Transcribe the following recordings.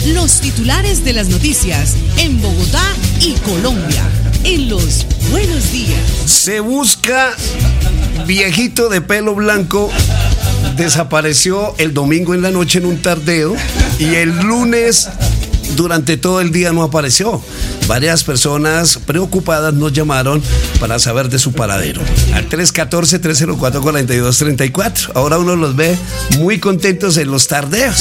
Los titulares de las noticias en Bogotá y Colombia. En los Buenos Días. Se busca viejito de pelo blanco. Desapareció el domingo en la noche en un tardeo y el lunes durante todo el día no apareció. Varias personas preocupadas nos llamaron para saber de su paradero. Al 314-304-4234. Ahora uno los ve muy contentos en los tardeos.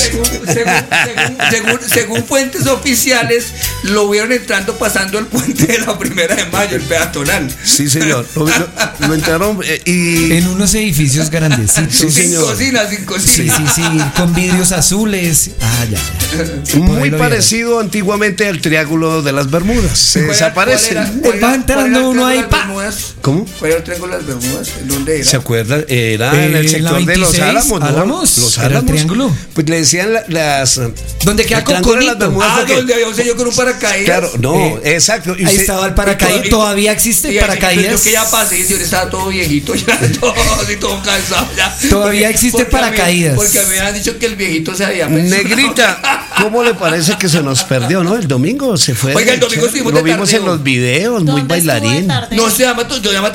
Según fuentes oficiales, lo vieron entrando pasando el puente de la 1 de Mayo, el peatonal. Sí, señor. Lo entraron y... en unos edificios grandecitos. Sí, señor. Sin cocina. Sí, con vidrios azules. Ya. Muy parecido antiguamente al Triángulo de las Bermudas. Se desaparece. Va entrando uno ahí, ¿Cómo? ¿Cuál era el Triángulo de las Bermudas? ¿En dónde era? ¿Se acuerdan? Era en el sector de Los Álamos, ¿no? Los Álamos. ¿El triángulo? Pues le decían las... ¿Donde queda Coconito? Donde había un señor con un paracaídas. Claro, no, exacto. Ahí estaba el paracaídas. ¿Todavía existe el paracaídas? Yo que ya pasé, el señor estaba todo viejito, ya todo cansado. Ya. ¿Todavía existe paracaídas? Porque me han dicho que el viejito se había pensionado. Negrita, ¿cómo le parece que se nos perdió, no? El domingo se fue. Oiga, el domingo estuvimos lo vimos en los videos, muy bailarín. No se llama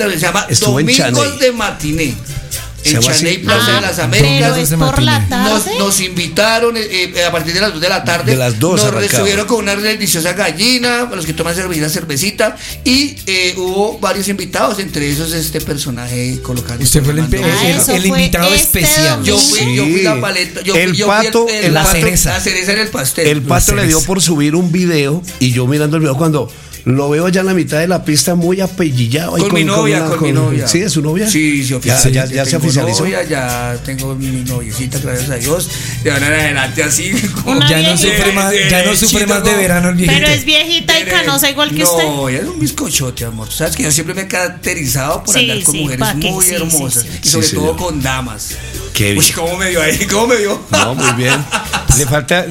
Domingos de Matiné. En Chaney Plaza de las Américas. Pero es por la tarde. Nos invitaron a partir de las 2 de la tarde. De las 2 nos recibieron con una deliciosa gallina, para los que toman cervecita. Y hubo varios invitados, entre esos este personaje colocado. Usted fue el invitado especial. Yo fui la paleta. La cereza en el pastel. El pato le dio por subir un video y yo mirando el video cuando lo veo ya en la mitad de la pista muy apellillado. Con mi novia. ¿Sí, es su novia? Sí, ya se oficializó. Ya tengo mi noviecita, gracias a Dios. De ahora en adelante así. Ya no sufre más de verano el viejito. Pero es viejita y canosa igual que usted. No, ella es un bizcochote, amor. Tú sabes que yo siempre me he caracterizado por andar con mujeres muy hermosas. Y sobre todo con damas. Qué bien. Uy, ¿cómo me dio ahí? No, muy bien. Le falta...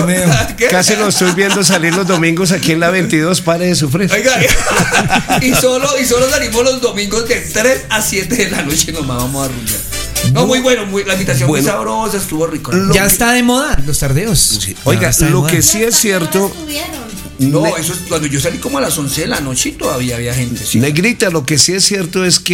Casi lo estoy viendo salir los domingos aquí en la 22. Pare de sufrir. Oiga, y solo salimos los domingos de 3 a 7 de la noche. Nos vamos a rumbear. No, muy bueno, la invitación muy sabrosa, estuvo rico. Ya está de moda los tardeos. Sí. Oiga, lo que sí es cierto... No, eso es cuando yo salí como a las 11 de la noche y todavía había gente. Sí. Negrita, lo que sí es cierto es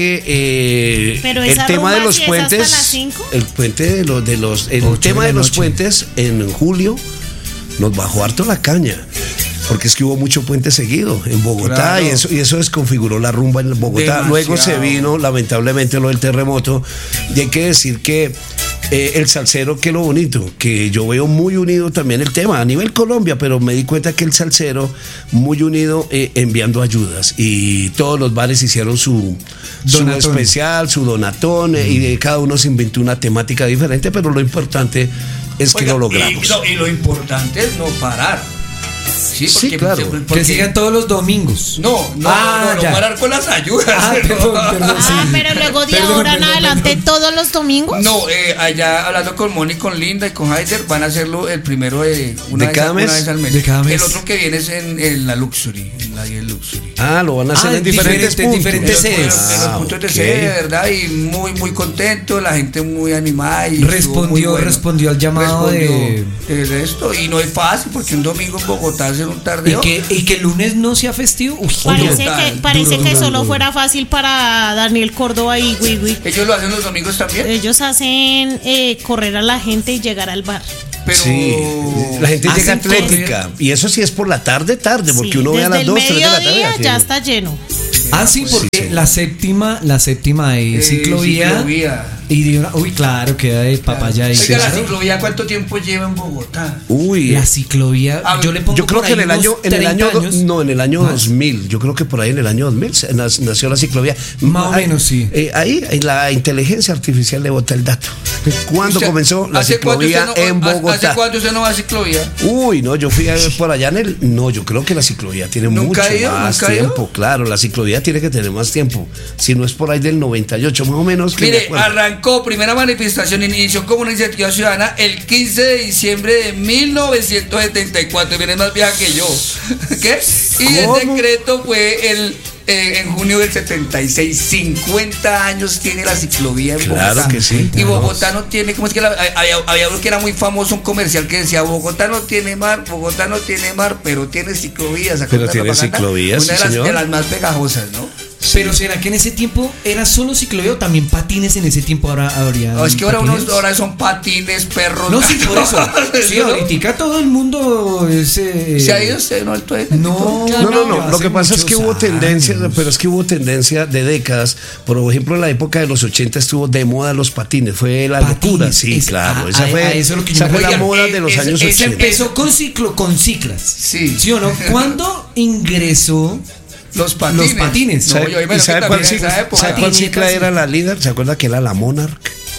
que el tema de los puentes, el puente el tema de los puentes en julio nos bajó harto la caña. Porque es que hubo mucho puente seguido en Bogotá, claro. y eso desconfiguró la rumba en Bogotá. Demasiado. Luego se vino, lamentablemente, lo del terremoto. Y hay que decir que el salsero, que lo bonito, que yo veo muy unido también el tema a nivel Colombia, pero me di cuenta que el salsero muy unido enviando ayudas. Y todos los bares hicieron su especial, su donatón, y cada uno se inventó una temática diferente, pero lo importante es que lo logramos. Y lo importante es no parar. Sí, claro. Que sigan todos los domingos. No parar con las ayudas. Pero luego de ahora en adelante todos los domingos. No, allá hablando con Moni, con Linda y con Haider, van a hacerlo el primero de cada mes. Una vez al mes. De cada mes. El otro que viene es en la Luxury, en la Luxury. Lo van a hacer en diferentes sedes. En los puntos de sede, de verdad, y muy, muy contento, la gente muy animada. Y respondió al llamado de esto. Y no es fácil, porque un domingo en Bogotá hacer un tardeo. Y que el lunes no sea festivo. Parece que solo fuera fácil para Daniel Córdoba y Wiwi. ¿Ellos lo hacen los domingos también? Ellos hacen correr a la gente y llegar al bar. Pero sí, la gente llega atlética. Y eso sí es por la tarde, porque uno ve a las 2, 3 de la tarde. Desde el mediodía ya está lleno. Sí, porque la séptima de ciclovía. Y de claro, queda de papaya ahí. Oiga, la ciclovía, ¿cuánto tiempo lleva en Bogotá? La ciclovía, yo creo que en el año 2000, yo creo que por ahí en el año 2000 nació la ciclovía. Más o menos, sí. Ahí la inteligencia artificial le bota el dato. ¿Cuándo comenzó la ciclovía en Bogotá? ¿Hace cuánto usted no va a ciclovía? No, yo fui por allá yo creo que la ciclovía tiene mucho más tiempo. Claro, la ciclovía tiene que tener más tiempo. Si no es por ahí del 98, más o menos. Mire, arrancó, primera manifestación, inició como una iniciativa ciudadana el 15 de diciembre de 1974. Viene más vieja que yo. ¿Qué? Y el decreto fue el en junio del 76, 50 años tiene la ciclovía en Bogotá. Claro que sí. Y Bogotá no tiene, ¿cómo es que había uno que era muy famoso, un comercial que decía, Bogotá no tiene mar, pero tiene ciclovías. Pero tiene ciclovías, una de las más pegajosas, ¿no? Sí. Pero ¿será que en ese tiempo era solo ciclovía o también patines en ese tiempo habría? No, es que ahora son patines, perros. No, sí, por eso. Sí, ahorita todo el mundo ¿Se ha ido usted, no? No. Lo que pasa es que hubo tendencia, pero es que hubo tendencia de décadas. Por ejemplo, en la época de los 80 estuvo de moda los patines. Fue la locura, sí, claro. Esa fue la moda de los años 80. Empezó con ciclas. Sí. ¿Sí o no? ¿Cuándo ingresó? Los patines. ¿Y sabe cuál cicla era la líder? ¿Se acuerda que era la Monarch?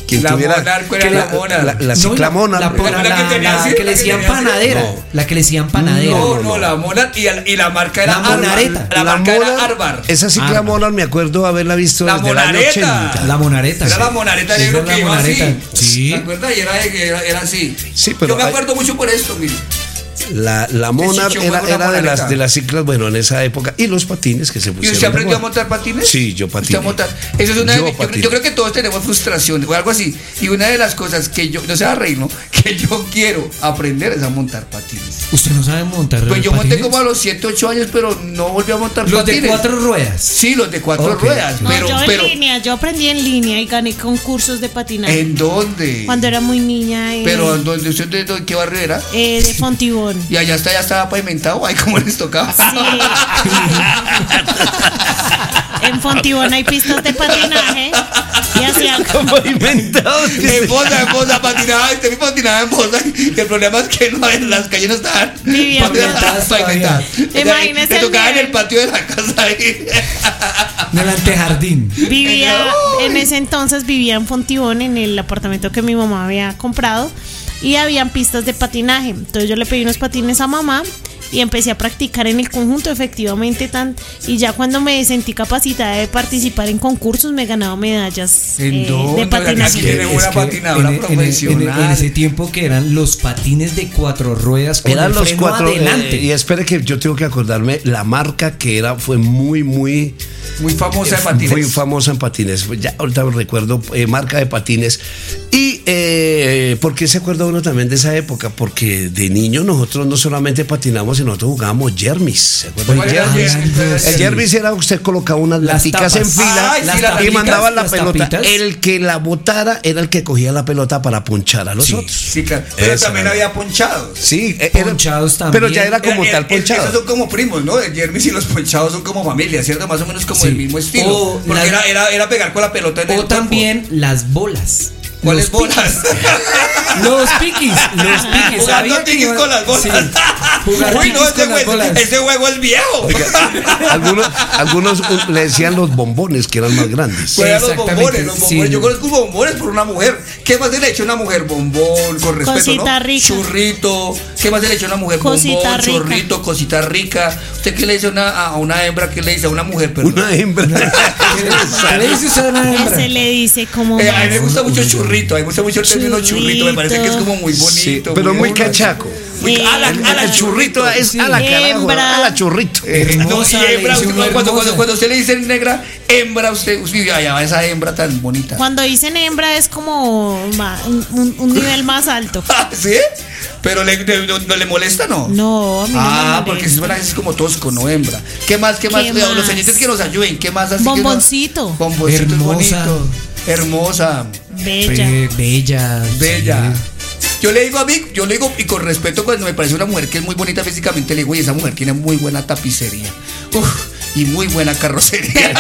La cicla Monarch. La que le decían panadera. La que le decían panadera. No, la Monarch y la marca era Monareta. La marca era Arbar. Esa cicla Monarch me acuerdo haberla visto desde el año 80. La Monareta. Era la Monareta negro que iba así. Sí. ¿Se acuerda? Y era así. Sí, pero yo me acuerdo mucho por esto, mire. La Monarch era de las ciclas, bueno, en esa época. Y los patines que se pusieron. ¿Y usted aprendió a montar patines? Sí, yo patiné. Eso es yo creo que todos tenemos frustración o algo así. Y una de las cosas que yo, no se va a reír, ¿no? Que yo quiero aprender es a montar patines. ¿Usted no sabe montar Pues yo monté como a los 7, 8 años, pero no volví a montar patines. ¿Los de 4 ruedas? Sí, los de 4 ruedas. No, yo aprendí en línea y gané concursos de patinaje. ¿En dónde? Cuando era muy niña. ¿Pero dónde usted de qué barrio era? De Fontibón. Y allá ya estaba pavimentado, ahí como les tocaba. Sí. En Fontibón hay pistas de patinaje y hacían pavimentado. En Bosa patinaba, patinaba en Bosa. Y el problema es que las calles no estaban pavimentadas. Imagínese. Le tocaba en el patio de la casa ahí. En el antejardín. En ese entonces vivía en Fontibón, en el apartamento que mi mamá había comprado. Y habían pistas de patinaje. Entonces yo le pedí unos patines a mamá y empecé a practicar en el conjunto, efectivamente. Y ya cuando me sentí capacitada de participar en concursos, me he ganado medallas de patinaje. En ese tiempo que eran los patines de 4 ruedas con eran el freno los 4 adelante. Y espere que yo tengo que acordarme la marca que fue muy famosa en patines. Muy famosa en patines. Ya ahorita me recuerdo marca de patines. Y ¿por qué se acuerda uno también de esa época? Porque de niño nosotros no solamente patinamos, sino nosotros jugábamos yermis. ¿Se acuerdan del yermis? El yermis era usted colocaba unas laticas en fila y mandaba la pelota. Tapitas. El que la botara era el que cogía la pelota para ponchar a los otros. Sí, claro. Pero también había ponchados. Sí, ponchados también. Pero ya era como tal ponchado. Esos son como primos, ¿no? El yermis y los ponchados son como familia, ¿cierto? Más o menos como el mismo estilo. Porque era pegar con la pelota en el cuerpo. O también las bolas. ¿Cuáles bolas? Los piquis. Jugando tiquis con las bolas. Sí. Uy, no, ese juego es viejo. Algunos le decían los bombones, que eran más grandes. Pues los bombones. Sí. Yo conozco bombones por una mujer. ¿Qué más se le echa a una mujer? Bombón, con respeto, cosita ¿no? Rica. Churrito. ¿Qué más se le echa a una mujer? Cosita Bombón, rica. churrito, cosita rica. ¿Usted qué le dice a una hembra? ¿Qué le dice a una mujer? Perdón. Una hembra. ¿Qué le dice usted a una hembra? Se le dice como. A mí me gusta mucho churrito. A mí me gusta mucho el término churrito. Me parece que es como muy bonito. Sí, pero muy cachaco. A la churrito es a la carajo, a la churrito. Cuando usted le dice negra, hembra, usted allá va esa hembra tan bonita. Cuando dicen hembra es como un nivel más alto. ¿Sí? Pero no le molesta, ¿no? No, a mí no me molesta. Porque es como tosco, no hembra. ¿Qué más? Los oyentes que nos ayuden, ¿qué más así? Bomboncito. Bomboncito es bonito. Hermosa. Bella. Yo le digo, y con respeto, cuando me parece una mujer que es muy bonita físicamente, le digo, y esa mujer tiene muy buena tapicería. Y muy buena carrocería.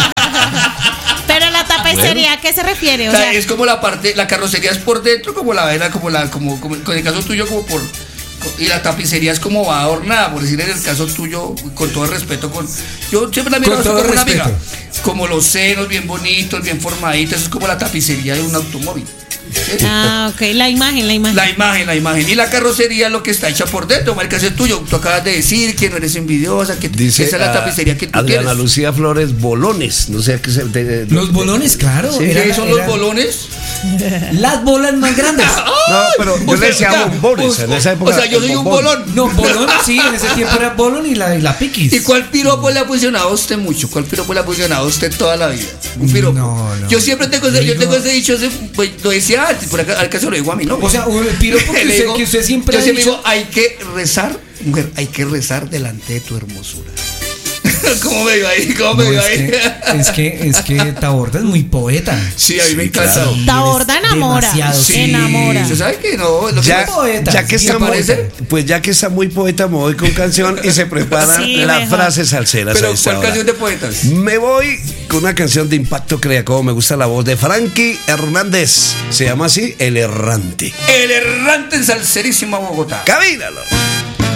Pero la tapicería, ¿a qué se refiere? O sea, es como la carrocería es por dentro, como la vela, como en el caso tuyo, como por. Y la tapicería es como va adornada, por decir en el caso tuyo, con todo el respeto, yo siempre la miro como una amiga, como los senos bien bonitos, bien formaditos, eso es como la tapicería de un automóvil. Ah, ok, la imagen. La imagen. Y la carrocería es lo que está hecha por dentro, el caso es tuyo. Tú acabas de decir que no eres envidiosa, que dice, esa es la tapicería que tú Adriana tienes. Lucía Flores, bolones. No sé qué se. Los bolones, claro. ¿Sí? ¿Qué son los bolones? Las bolas más grandes. No, pero yo le decía bombones en esa época. O sea, yo soy un bolón. No, bolón, sí, en ese tiempo era bolón y la piquis. ¿Y cuál piropo le ha funcionado a usted mucho? ¿Cuál piropo le ha funcionado a usted toda la vida? Un piropo. No. Yo siempre tengo ese dicho, pues, lo decía antes, por acá, al caso lo digo a mí, ¿no? O sea, un piropo que usted siempre yo ha siempre dicho. digo, hay que rezar, mujer, hay que rezar delante de tu hermosura. ¿Cómo me iba ahí? Es que Taborda es muy poeta. Sí, a mí me encanta. Claro. Taborda enamora. Enamora. ¿Usted sabe que no? Ya que está parece? Pues ya que está muy poeta, me voy con canción y se preparan las frases salseras. Pero ¿cuál canción de poetas? Me voy con una canción de impacto creativo. Me gusta la voz de Frankie Hernández. Se llama así, El Errante. El Errante en salserísima Bogotá. ¡Camínalo!